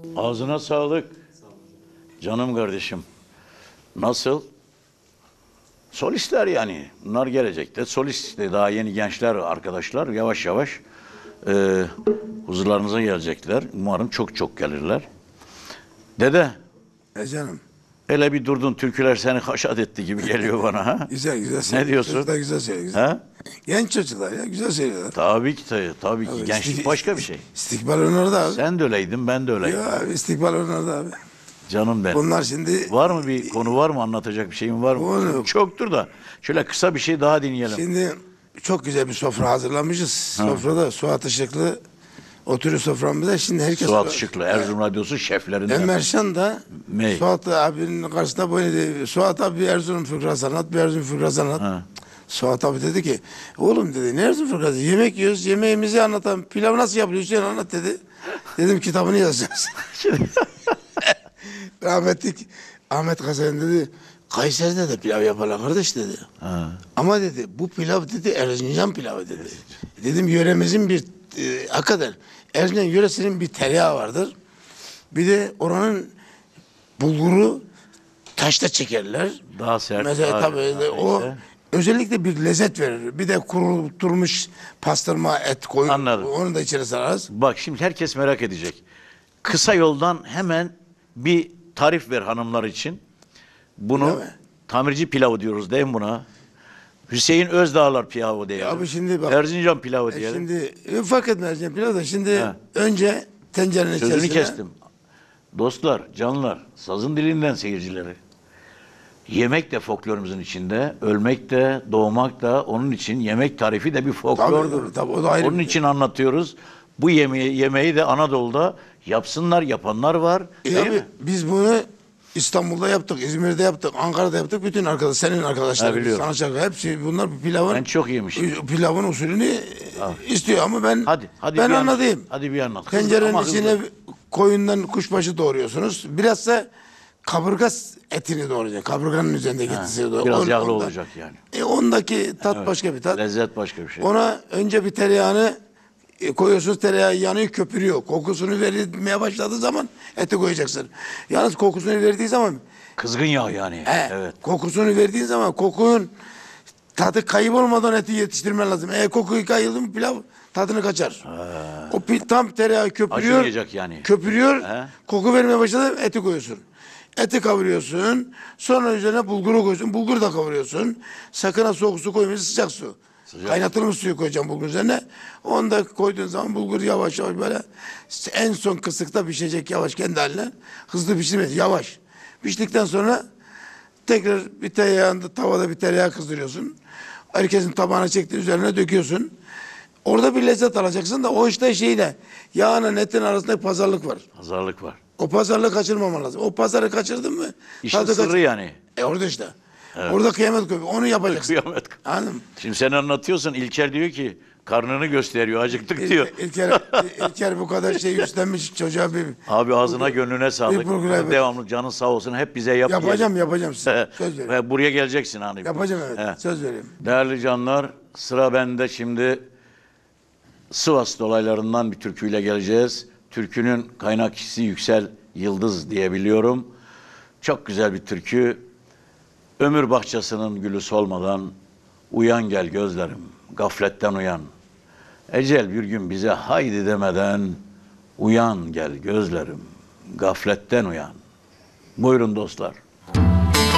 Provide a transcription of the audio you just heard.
Ağzına sağlık. Canım kardeşim. Nasıl? Solistler yani. Bunlar gelecekte. Solist de daha yeni gençler, arkadaşlar yavaş yavaş huzurlarınıza gelecekler. Umarım çok çok gelirler. Dede. Canım. Hele bir durdun, türküler seni haşat etti gibi geliyor bana. Ha? Güzel güzel. Ne diyorsun? Çocuklar güzel söylüyor. Güzel. Ha? Genç çocuklar ya güzel söylüyorlar. Tabii ki tabii ki. Abi, Gençlik başka bir şey. İstikbal onlarda abi. Sen de öyleydin, ben de öyleydim. Ya abi, istikbal onlarda abi. Canım benim. Bunlar şimdi... Var mı bir konu, var mı anlatacak bir şeyin var mı? Konu- Çoktur da. Şöyle kısa bir şey daha dinleyelim. Şimdi çok güzel bir sofra hazırlamışız. Sofrada Suat Işıklı oturuyor soframızda. Şimdi herkes... Suat Işıklı, Erzurum Radyosu şeflerinden. Ömer Şan da Ney? Suat abinin karşısında böyle dedi. Suat abi bir Erzurum fıkrası anlat, bir Erzurum fıkrası anlat. Ha. Suat abi dedi ki, oğlum dedi, ne Erzurum fıkrası? Yemek yiyoruz, yemeğimizi anlatan, pilav nasıl yapılıyor Hüseyin anlat dedi. Dedim kitabını yazacağız. Rahmetlik Ahmet Kazan dedi, Kayseri'de de pilav yaparlar kardeş dedi. Ha. Ama dedi, bu pilav dedi Erzincan pilavı dedi. Dedim yöremizin bir, hakikaten Erzincan yöresinin bir tereyağı vardır. Bir de oranın bulguru taşta çekerler. Daha sert. Mesela daha- tabii daha o işte. özellikle bir lezzet verir. Bir de kurutulmuş pastırma et koyun. Anladım. Onu da içine sararız. Bak şimdi herkes merak edecek. Kısa yoldan hemen bir tarif ver hanımlar için. Bunu Değil mi? tamirci pilavı diyoruz değil mi buna? Hüseyin Özdağlar pilavı diyelim. Abi şimdi bak. Erzincan pilavı diyelim. Şimdi fark etmez Erzincan pilavı da şimdi Ha. önce tencerenin Sözünü içerisine. kestim. Dostlar, canlar, sazın dilinden seyircileri. Yemek de folklorumuzun içinde, ölmek de, doğmak da onun için yemek tarifi de bir folklordur. Tabii, o da ayrı Onun bir- için anlatıyoruz. Bu yemeği de Anadolu'da yapsınlar, yapanlar var. Değil Abi mi? biz bunu İstanbul'da yaptık, İzmir'de yaptık, Ankara'da yaptık. Bütün arkadaş, senin Ha, arkadaşların, biliyorum. sanatçılar hepsi bunlar bu pilavın. Ben çok yemişim. Pilavın usulünü istiyor ama ben Hadi ben bir anlatayım. anlat. Hadi bir anlat. Hızlı Tencerenin ama hızlı. içine koyundan kuşbaşı doğruyorsunuz. Biraz da kaburga etini doğrayacaksın. Kaburganın üzerindeki etini doğrayacaksın. Biraz yağlı olacak yani. Ondaki tat başka bir tat. Lezzet başka bir şey. Ona önce bir tereyağını koyuyorsunuz, tereyağı yanıyor, köpürüyor. Kokusunu vermeye başladığı zaman eti koyacaksın. Yalnız kokusunu verdiği zaman Kızgın yağ yani. Evet. kokusunu verdiğin zaman kokunun tadı kaybolmadan eti yetiştirmen lazım. Eğer kokuyu kayıldı mı pilav tadını kaçar. O tam tereyağı köpürüyor. Acımayacak yani. Köpürüyor. He. Koku vermeye başladı eti koyuyorsun. Eti kavuruyorsun. Sonra üzerine bulguru koyuyorsun. Bulgur da kavuruyorsun. Sakın ha soğuk su koymuyorsun, sıcak su. Kaynatılmış suyu koyacaksın bulgur üzerine. Onu da koyduğun zaman bulgur yavaş yavaş böyle en son kısıkta pişecek yavaş kendi haline. Hızlı pişirmez yavaş. Piştikten sonra tekrar bir tereyağında tavada bir tereyağı kızdırıyorsun. Herkesin tabağına çektiğin üzerine döküyorsun. Orada bir lezzet alacaksın da o işte şeyle yağın etin arasında pazarlık var. Pazarlık var. O pazarlığı kaçırmaman lazım. O pazarı kaçırdın mı? İşin tadı sırrı yani. Orada işte. Orada kıyamet kopuyor. Onu yapacaksın. Kıyamet. Anladın mı? Şimdi sen anlatıyorsun. İlker diyor ki karnını gösteriyor. Acıktık diyor. İlker bu kadar şey üstlenmiş çocuğa bir... Abi ağzına gönlüne sağlık. bir program- Devamlı canın sağ olsun. Hep bize yap. Yapacağım size. Söz veriyorum. Ve buraya geleceksin hani. Yapacağım evet. He. Söz veriyorum. Değerli canlar, sıra bende şimdi. Sivas dolaylarından bir türküyle geleceğiz. Türkünün kaynak kişisi Yüksel Yıldız diyebiliyorum. Çok güzel bir türkü. Ömür bahçesinin gülü solmadan uyan gel gözlerim, gafletten uyan. Ecel bir gün bize haydi demeden uyan gel gözlerim, gafletten uyan. Buyurun dostlar.